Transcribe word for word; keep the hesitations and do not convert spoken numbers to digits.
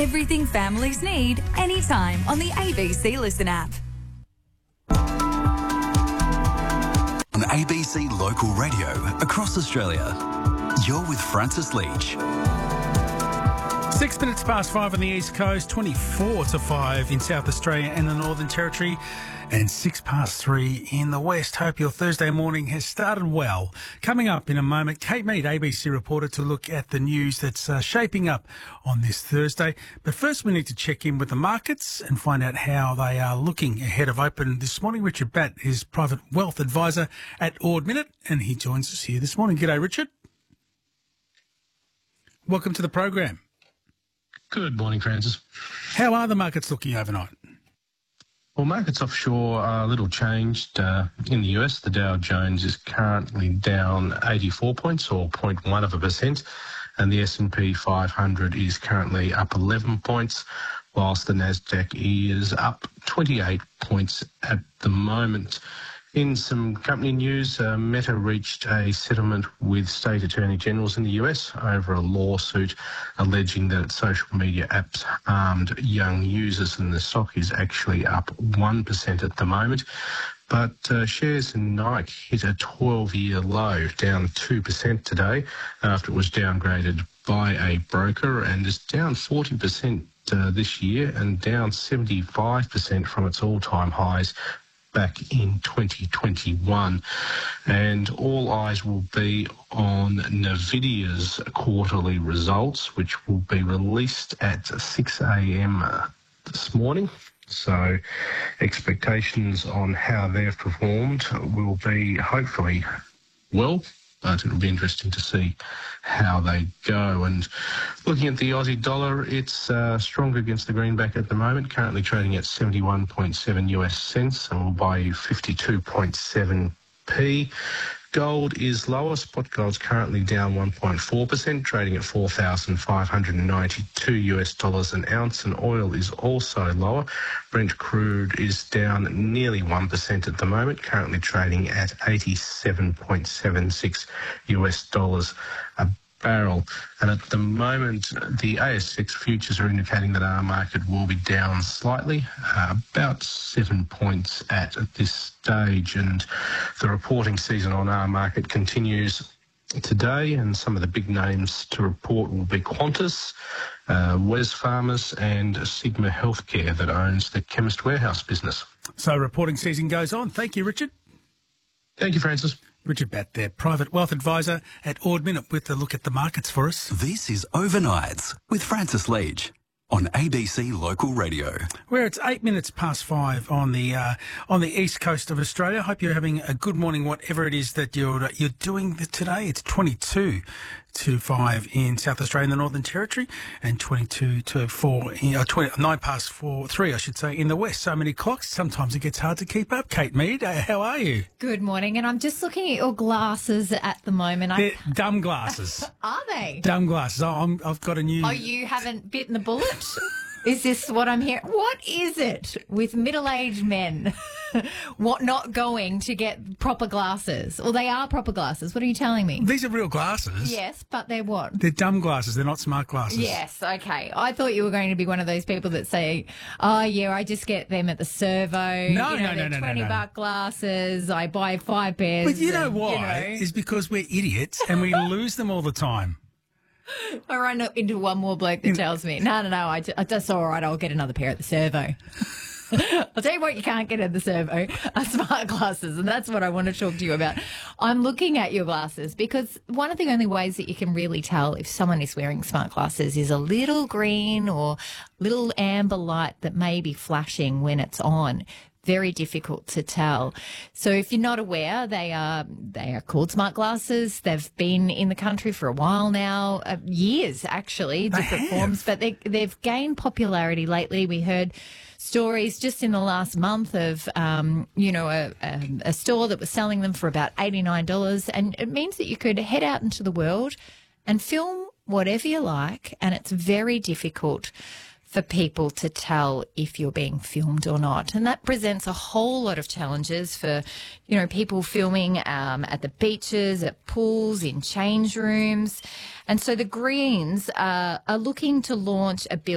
Everything families need, anytime on the A B C Listen app. On A B C Local Radio across Australia, you're with Francis Leach. Six minutes past five on the East Coast, twenty-four to five in South Australia and the Northern Territory, and six past three in the West. Hope your Thursday morning has started well. Coming up in a moment, Kate Mead, A B C reporter, to look at the news that's uh, shaping up on this Thursday. But first we need to check in with the markets and find out how they are looking ahead of open this morning. Richard Batt is private wealth advisor at Ord Minnett, and he joins us here this morning. G'day, Richard. Welcome to the program. Good morning, Francis. How are the markets looking overnight? Well, markets offshore are a little changed. Uh, in the U S, the Dow Jones is currently down eighty-four points, or zero point one of a percent, and the S and P five hundred is currently up eleven points, whilst the Nasdaq is up twenty-eight points at the moment. In some company news, uh, Meta reached a settlement with state attorney generals in the U S over a lawsuit alleging that its social media apps harmed young users, and the stock is actually up one percent at the moment. But uh, shares in Nike hit a twelve-year low, down two percent today after it was downgraded by a broker, and is down forty percent uh, this year and down seventy-five percent from its all-time highs back in twenty twenty-one. And all eyes will be on Nvidia's quarterly results, which will be released at six a.m. this morning. So expectations on how they've performed will be hopefully well, but it'll be interesting to see how they go. And looking at the Aussie dollar, it's uh, stronger against the greenback at the moment, currently trading at seventy-one point seven U S cents, and will buy you fifty-two point seven p. Gold is lower. Spot gold's currently down one point four percent, trading at four thousand five hundred ninety-two U S dollars an ounce, and oil is also lower. Brent crude is down nearly one percent at the moment, currently trading at eighty-seven point seven six U S dollars a barrel. And at the moment, the A S X futures are indicating that our market will be down slightly, uh, about seven points at, at this stage. And the reporting season on our market continues today, and some of the big names to report will be Qantas, uh, Wesfarmers and Sigma Healthcare, that owns the Chemist Warehouse business. So reporting season goes on. Thank you, Richard. Thank you, Francis. Richard Batt there, private wealth advisor at Ord Minnett, with a look at the markets for us. This is Overnights with Francis Leach on A B C Local Radio. Where it's eight minutes past five on the uh, on the east coast of Australia. Hope you're having a good morning, whatever it is that you're you're doing today. It's twenty-two to five in South Australia and the Northern Territory, and twenty-two to four, in, uh, twenty, nine past four, three, I should say, in the West. So many clocks, sometimes it gets hard to keep up. Kate Mead, uh, how are you? Good morning, and I'm just looking at your glasses at the moment. They're dumb glasses. Are they? Dumb glasses. Oh, I'm, I've got a new... Oh, you haven't bitten the bullet? Is this what I'm hearing? What is it with middle-aged men what not going to get proper glasses? Well, they are proper glasses. What are you telling me? These are real glasses. Yes, but they're what? They're dumb glasses. They're not smart glasses. Yes, okay. I thought you were going to be one of those people that say, oh, yeah, I just get them at the servo. No, you know, no, no, no, twenty no, no. buck glasses. I buy five pairs. But you know and, why? You know. It's because we're idiots and we lose them all the time. I run up into one more bloke that tells me, no, no, no, I just, that's all right, I'll get another pair at the servo. I'll tell you what you can't get at the servo are smart glasses, and that's what I want to talk to you about. I'm looking at your glasses because one of the only ways that you can really tell if someone is wearing smart glasses is a little green or little amber light that may be flashing when it's on. Very difficult to tell. So if you're not aware, they are they are called smart glasses. They've been in the country for a while now, uh, years actually, They different have. forms, but they, they've gained popularity lately. We heard stories just in the last month of, um, you know, a, a, a store that was selling them for about eighty-nine dollars, and it means that you could head out into the world and film whatever you like, and it's very difficult for people to tell if you're being filmed or not. And that presents a whole lot of challenges for, you know, people filming um, at the beaches, at pools, in change rooms. And so the Greens uh, are looking to launch a bill